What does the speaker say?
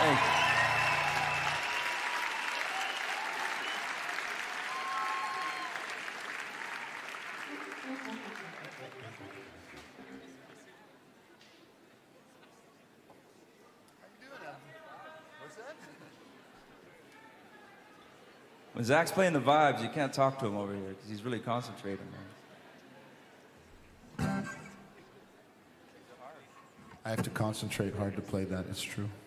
Thank you. When Zach's playing the vibes, you can't talk to him over here because he's really concentrating, man. I have to concentrate hard to play that, it's true.